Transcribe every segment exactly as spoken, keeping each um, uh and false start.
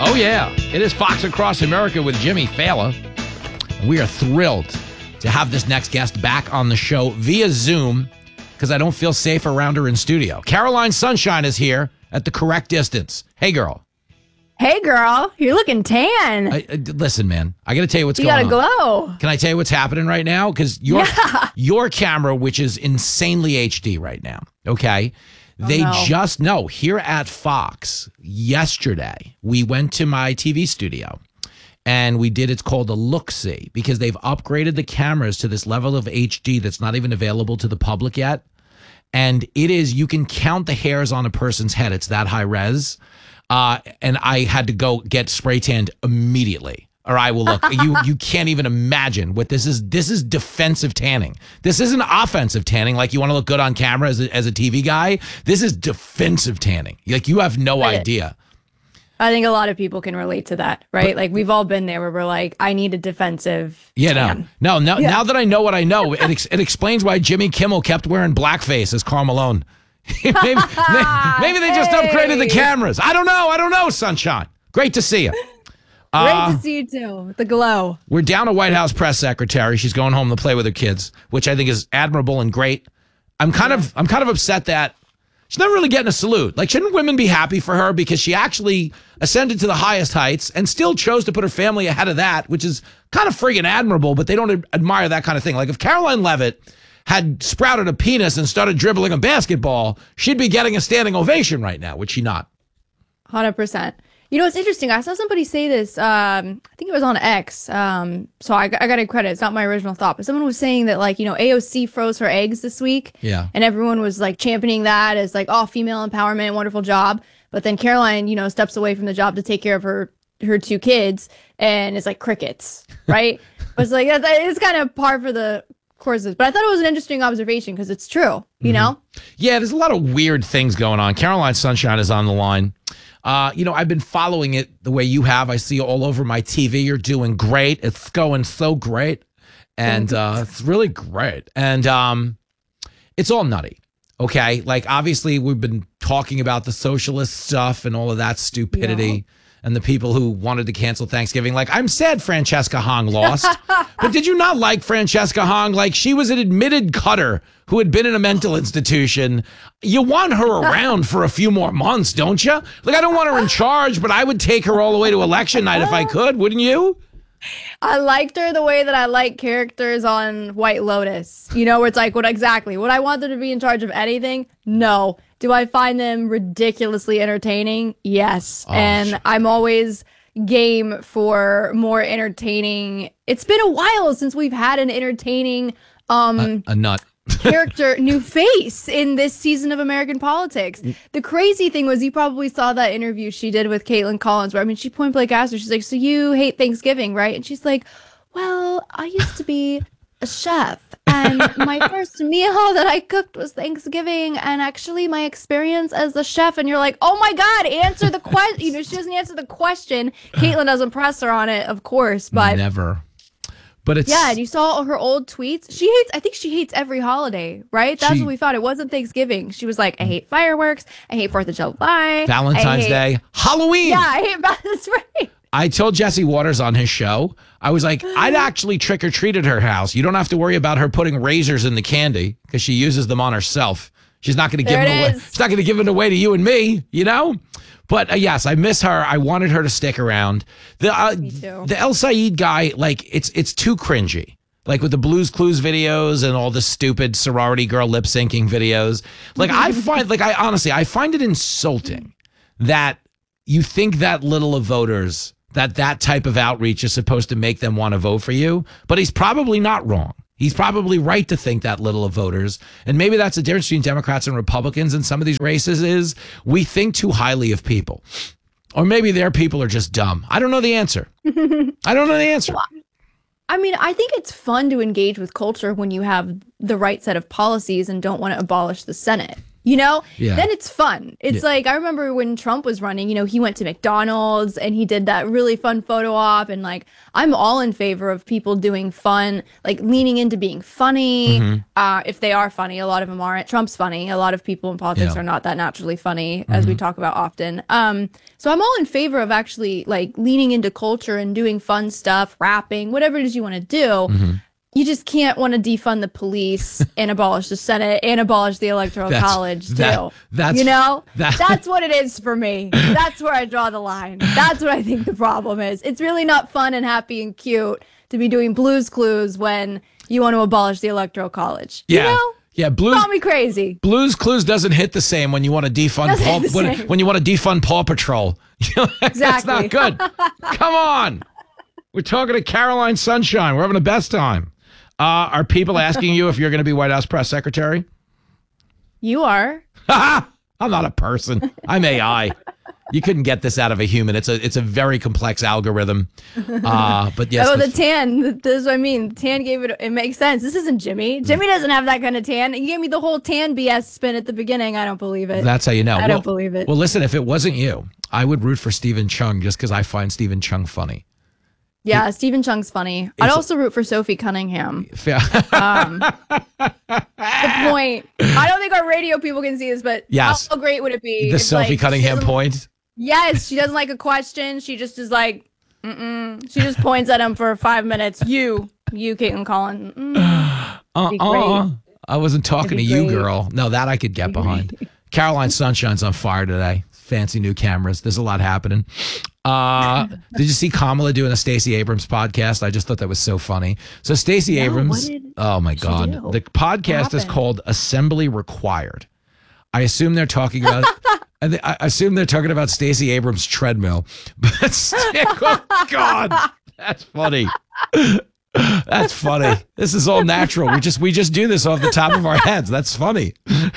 Oh, yeah. It is Fox Across America with Jimmy Fallon. We are thrilled to have this next guest back on the show via Zoom because I don't feel safe around her in studio. Caroline Sunshine is here at the correct distance. Hey, girl. Hey, girl. You're looking tan. I, I, listen, man. I got to tell you what's you going on. You got to glow. Can I tell you what's happening right now? Because your, yeah. your camera, which is insanely H D right now, okay? They oh, no. just know here at Fox yesterday, we went to my T V studio and we did, it's called a look-see because they've upgraded the cameras to this level of H D that's not even available to the public yet. And it is, you can count the hairs on a person's head. It's that high res. Uh, and I had to go get spray tanned immediately. Or I will look. you you can't even imagine what this is. This is defensive tanning. This isn't offensive tanning like you want to look good on camera as a, as a T V guy. This is defensive tanning. Like you have no right. idea. I think a lot of people can relate to that, right? But, like we've all been there where we're like, I need a defensive Yeah, tan. no. No, no yeah. Now that I know what I know, it, ex- it explains why Jimmy Kimmel kept wearing blackface as Karl Malone. maybe, maybe, maybe they just hey. upgraded the cameras. I don't know. I don't know, Sunshine. Great to see you. Great Uh, to see you too. The glow. We're down a White House press secretary. She's going home to play with her kids, which I think is admirable and great. I'm kind yeah. of I'm kind of upset that she's not really getting a salute. Like, shouldn't women be happy for her because she actually ascended to the highest heights and still chose to put her family ahead of that, which is kind of friggin' admirable, but they don't admire that kind of thing. Like if Caroline Leavitt had sprouted a penis and started dribbling a basketball, she'd be getting a standing ovation right now, would she not? one hundred percent. You know, it's interesting. I saw somebody say this, um, I think it was on X, um, so I, I got to credit. It's not my original thought, but someone was saying that, like, you know, A O C froze her eggs this week. Yeah. And everyone was, like, championing that as, like, oh, female empowerment, wonderful job. But then Caroline, you know, steps away from the job to take care of her, her two kids, and it's, like, crickets, right? But it's, like, it's kind of par for the courses. But I thought it was an interesting observation because it's true, you mm-hmm. know? Yeah, there's a lot of weird things going on. Caroline Sunshine is on the line. Uh, you know, I've been following it the way you have. I see you all over my T V. You're doing great. It's going so great. And uh, it's really great. And um, it's all nutty. Okay. Like, obviously, we've been talking about the socialist stuff and all of that stupidity. Yeah. And the people who wanted to cancel Thanksgiving. Like, I'm sad Francesca Hong lost. But did you not like Francesca Hong? Like, she was an admitted cutter who had been in a mental institution. You want her around for a few more months, don't you? Like, I don't want her in charge, but I would take her all the way to election night if I could, wouldn't you? I liked her the way that I like characters on White Lotus. You know, where it's like, what exactly? Would I want them to be in charge of anything? No. Do I find them ridiculously entertaining? Yes. Oh, and shit. I'm always game for more entertaining. It's been a while since we've had an entertaining um a, a nut character, new face in this season of American politics. The crazy thing was, you probably saw that interview she did with Caitlin Collins, where, I mean, she point blank asked her, she's like, so you hate Thanksgiving, right? And she's like, well, I used to be a chef, and my first meal that I cooked was Thanksgiving, and actually my experience as a chef. And you're like, oh my God, answer the question. You know, she doesn't answer the question. Caitlin doesn't press her on it, of course, but never. But it's yeah, and you saw her old tweets. She hates, I think she hates every holiday, right? That's she, what we thought. It wasn't Thanksgiving. She was like, I hate fireworks. I hate fourth of July. Valentine's hate, Day. Halloween. Yeah, I hate that's right. I told Jesse Waters on his show, I was like, I'd actually trick or treat at her house. You don't have to worry about her putting razors in the candy because she uses them on herself. She's not going to give them away. She's not going to give it away to you and me, you know? But uh, yes, I miss her. I wanted her to stick around. The uh, the El Sayed guy, like, it's it's too cringy. Like with the Blues Clues videos and all the stupid sorority girl lip syncing videos. Like I find, like I honestly, I find it insulting that you think that little of voters, that that type of outreach is supposed to make them want to vote for you. But he's probably not wrong. He's probably right to think that little of voters. And maybe that's the difference between Democrats and Republicans in some of these races is we think too highly of people. Or maybe their people are just dumb. I don't know the answer. I don't know the answer. Well, I mean, I think it's fun to engage with culture when you have the right set of policies and don't want to abolish the Senate. You know, Yeah. then it's fun. It's Yeah. like, I remember when Trump was running, you know, he went to McDonald's and he did that really fun photo op. And like, I'm all in favor of people doing fun, like leaning into being funny. Mm-hmm. Uh, if they are funny, a lot of them aren't. Trump's funny. A lot of people in politics Yeah. are not that naturally funny, as we talk about often. Um, so I'm all in favor of actually like leaning into culture and doing fun stuff, rapping, whatever it is you want to do. Mm-hmm. You just can't want to defund the police and abolish the Senate and abolish the Electoral That's- College too. that- that's- you know, that- that's what it is for me. That's where I draw the line. That's what I think the problem is. It's really not fun and happy and cute to be doing Blues Clues when you want to abolish the Electoral College. Yeah. You know? Yeah, Blues Call me crazy. Blues Clues doesn't hit the same when you want to defund Doesn't Paw, hit the when, same. when you want to defund Paw Patrol. That's Exactly. not good. Come on. We're talking to Caroline Sunshine. We're having the best time. Uh, are people asking you if you're going to be White House press secretary? You are. I'm not a person. I'm A I. You couldn't get this out of a human. It's a it's a very complex algorithm. Uh, but yes, Oh, the- the tan. This is what I mean. Tan gave it. It makes sense. This isn't Jimmy. Jimmy doesn't have that kind of tan. You gave me the whole tan B S spin at the beginning. I don't believe it. that's how you know. I well, don't believe it. Well, listen, if it wasn't you, I would root for Stephen Chung just because I find Stephen Chung funny. Yeah, Stephen Chung's funny. I'd also root for Sophie Cunningham. Um, the point. I don't think our radio people can see this, but Yes. how great would it be? The if, Sophie like, Cunningham she point. Yes, she doesn't like a question. She just is like, mm-mm. She just points at him for five minutes. You, you, Caitlin Collins. Mm. Uh-uh. I wasn't talking to be you, great. girl. No, that I could get behind. Caroline Sunshine's on fire today. Fancy new cameras. There's a lot happening. Uh, did you see Kamala doing a Stacey Abrams podcast? I just thought that was so funny. So Stacey No, Abrams, what did oh my she God. do? The podcast is happened? called Assembly Required. I assume they're talking about I thi- I assume they're talking about Stacey Abrams' treadmill. But stick, oh God, that's funny. That's funny. This is all natural. We just we just do this off the top of our heads. That's funny.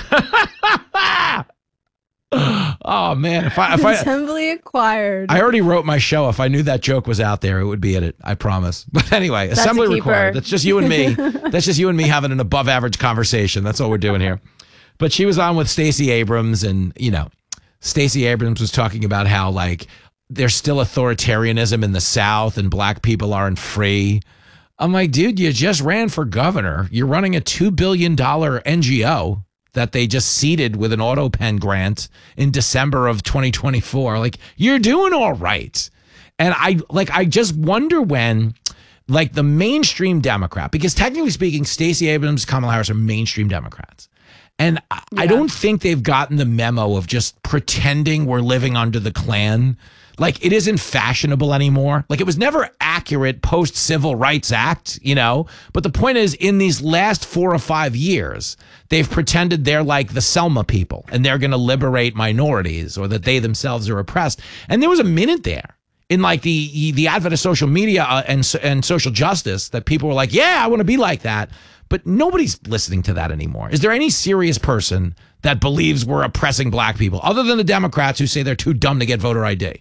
Oh man, if I if I Assembly acquired. I already wrote my show. If I knew that joke was out there, it would be in it. I promise. But anyway, That's a assembly keeper. required. That's just you and me. That's just you and me having an above average conversation. That's all we're doing here. But she was on with Stacey Abrams, and you know, Stacey Abrams was talking about how like there's still authoritarianism in the South and black people aren't free. I'm like, dude, you just ran for governor. You're running a two billion dollars N G O that they just seeded with an auto pen grant in December of twenty twenty-four. Like, you're doing all right. And I like I just wonder when like the mainstream Democrat, because technically speaking, Stacey Abrams, Kamala Harris are mainstream Democrats. And I, I Yeah. don't think they've gotten the memo of just pretending we're living under the Klan. Like, it isn't fashionable anymore. Like, it was never accurate post Civil Rights Act, you know? But the point is, in these last four or five years, they've pretended they're like the Selma people and they're going to liberate minorities or that they themselves are oppressed. And there was a minute there in like the the advent of social media uh, and and social justice that people were like, yeah, I want to be like that. But nobody's listening to that anymore. Is there any serious person that believes we're oppressing black people other than the Democrats who say they're too dumb to get voter I D?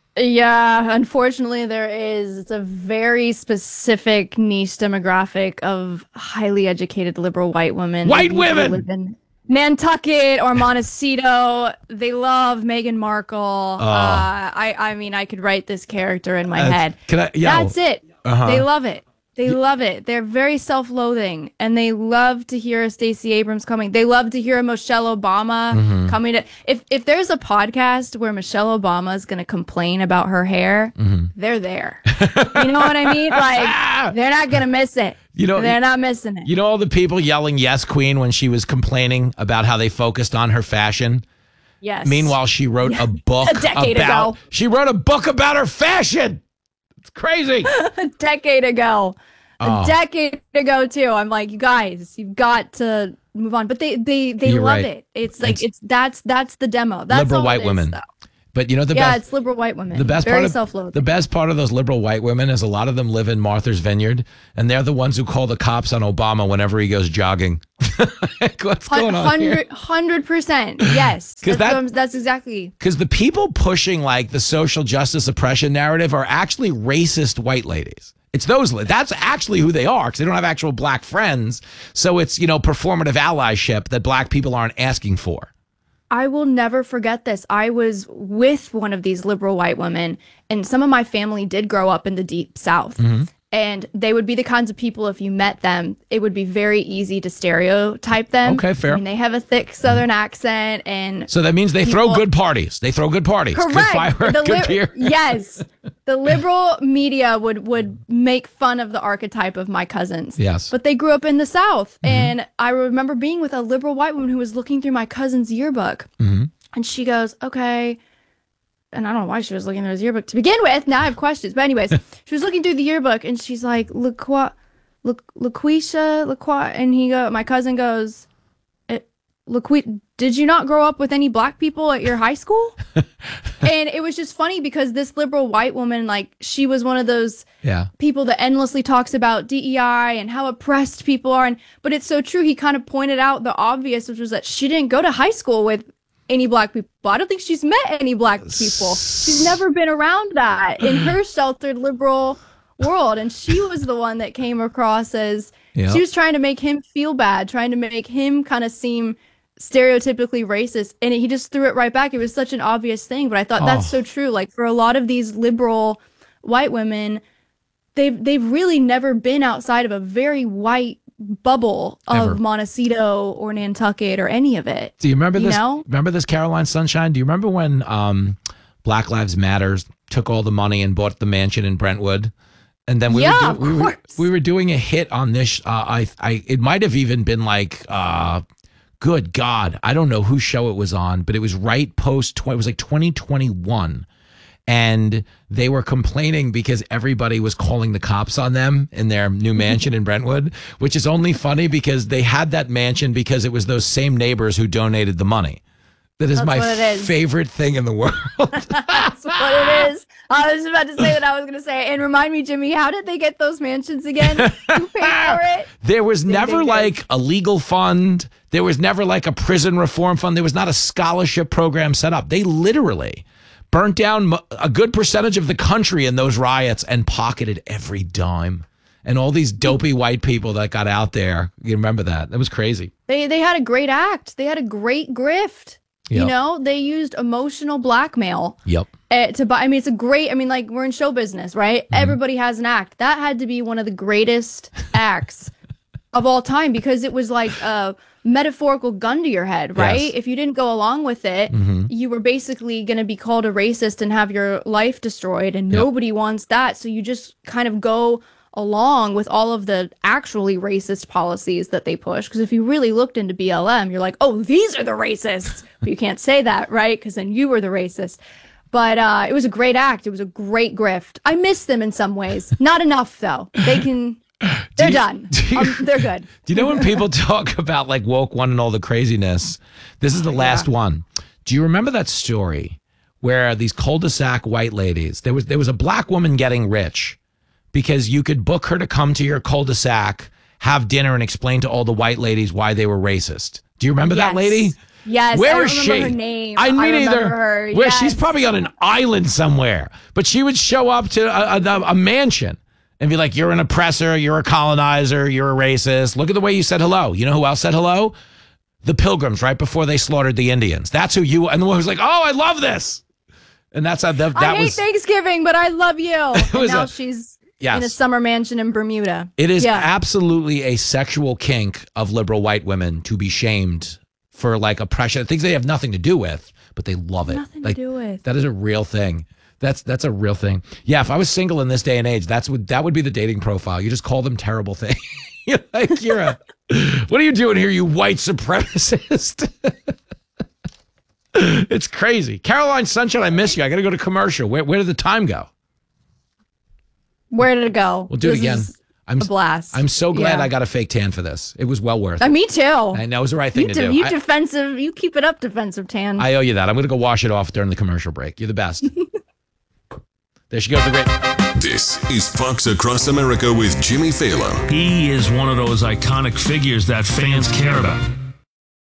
Yeah, unfortunately, there is. It's a very specific niche demographic of highly educated liberal white women. White They usually women! live in Nantucket or Montecito. They love Meghan Markle. Uh, I, I mean, I could write this character in my Uh, head. can I- yo. That's it. Uh-huh. They love it. They love it. They're very self-loathing, and they love to hear a Stacey Abrams coming. They love to hear a Michelle Obama Mm-hmm. coming to. If if there's a podcast where Michelle Obama is going to complain about her hair, Mm-hmm. they're there. You know what I mean? Like, they're not going to miss it. You know- they're not missing it. You know all the people yelling yes, queen, when she was complaining about how they focused on her fashion? Yes. Meanwhile, she wrote a book A decade about ago. she wrote a book about her fashion. It's crazy. a decade ago. A Oh. decade ago too. I'm like, you guys, you've got to move on. But they they they You're love right. it. It's like It's it's that's that's the demo. That's liberal all white it is, women. though. But you know the Yeah, best it's liberal white women. the best very part of self-loathing. the best part of those liberal white women is a lot of them live in Martha's Vineyard, and they're the ones who call the cops on Obama whenever he goes jogging. Like, what's going on here? Hundred hundred percent. Yes. 'Cause That's, that- what I'm- that's exactly. Because the people pushing like the social justice oppression narrative are actually racist white ladies. It's those. That's actually who they are because they don't have actual black friends. So it's, you know, performative allyship that black people aren't asking for. I will never forget this. I was with one of these liberal white women, and some of my family did grow up in the deep South. Mm-hmm. And they would be the kinds of people, if you met them, it would be very easy to stereotype them. Okay, fair. I mean, they have a thick Southern accent, and so that means they people, throw good parties. They throw good parties. Correct. Good fire, the good li- beer. Yes. The liberal media would, would make fun of the archetype of my cousins. Yes. But they grew up in the South. Mm-hmm. And I remember being with a liberal white woman who was looking through my cousin's yearbook. Mm-hmm. And she goes, okay. And I don't know why she was looking through his yearbook to begin with. Now I have questions. But anyways, she was looking through the yearbook and she's like, LaQuisha, LaQuisha, LaQuisha. And he go, my cousin goes, LaQuisha, did you not grow up with any black people at your high school? And it was just funny because this liberal white woman, like, she was one of those yeah. people that endlessly talks about D E I and how oppressed people are. And but it's so true. He kind of pointed out the obvious, which was that she didn't go to high school with any black people. I don't think she's met any black people. She's never been around that in her sheltered liberal world. And she was the one that came across as yep. she was trying to make him feel bad, trying to make him kind of seem stereotypically racist. And he just threw it right back. It was such an obvious thing. But I thought oh. that's so true. Like for a lot of these liberal white women, they've, they've really never been outside of a very white bubble of Ever. Montecito or Nantucket or any of it. Do you remember you this? Know? Remember this, Caroline Sunshine? Do you remember when um, Black Lives Matter took all the money and bought the mansion in Brentwood? And then we, yeah, were, do, we, were, we were doing a hit on this. Uh, I, I, it might have even been like, uh, good God, I don't know whose show it was on, but it was right post. It was like twenty twenty-one. And they were complaining because everybody was calling the cops on them in their new mansion in Brentwood, which is only funny because they had that mansion because it was those same neighbors who donated the money. That is That's my is. favorite thing in the world. That's what it is. I was about to say that I was going to say. And remind me, Jimmy, how did they get those mansions again? Who paid for it? There was ding, never ding, like ding. a legal fund. There was never like a prison reform fund. There was not a scholarship program set up. They literally burnt down a good percentage of the country in those riots and pocketed every dime. And all these dopey white people that got out there. You remember that? That was crazy. They they had a great act. They had a great grift. Yep. You know, they used emotional blackmail. Yep. Uh, to buy. I mean, it's a great. I mean, like we're in show business, right? Mm-hmm. Everybody has an act. That had to be one of the greatest acts of all time because it was like a metaphorical gun to your head, right? Yes. If you didn't go along with it, mm-hmm. you were basically going to be called a racist and have your life destroyed, and yep. nobody wants that. So you just kind of go along with all of the actually racist policies that they push. Because if you really looked into B L M, you're like, oh, these are the racists. But you can't say that, right? Because then you were the racist. But uh, it was a great act. It was a great grift. I miss them in some ways. Not enough, though. They can... They're you, done. You, um, they're good. Do you know when people talk about like woke one and all the craziness? This is the last yeah. one. Do you remember that story where these cul-de-sac white ladies, there was there was a black woman getting rich because you could book her to come to your cul-de-sac, have dinner, and explain to all the white ladies why they were racist. Do you remember yes. that lady? Yes. Where I is don't she? remember her name. I mean, I either. Her. Where yes. she's probably on an island somewhere, but she would show up to a, a, a mansion and be like, you're an oppressor, you're a colonizer, you're a racist. Look at the way you said hello. You know who else said hello? The Pilgrims right before they slaughtered the Indians. That's who you, and the one who's like, oh, I love this. And that's how that, that I hate was. Thanksgiving, but I love you. And now a, she's yes. in a summer mansion in Bermuda. It is yeah. absolutely a sexual kink of liberal white women to be shamed for like oppression, things they have nothing to do with, but they love it. Nothing like, to do with. That is a real thing. That's that's a real thing. Yeah, if I was single in this day and age, that's what that would be the dating profile. You just call them terrible things. You're like, you're a, what are you doing here, you white supremacist? It's crazy. Caroline Sunshine, I miss you. I got to go to commercial. Where where did the time go? Where did it go? We'll do this it again. I'm a blast. I'm so glad yeah. I got a fake tan for this. It was well worth it. Uh, me too. I know it was the right thing you to de- do. You I, defensive. You keep it up, defensive tan. I owe you that. I'm going to go wash it off during the commercial break. You're the best. There she goes. The great. This is Fox Across America with Jimmy Fallon. He is one of those iconic figures that fans care about.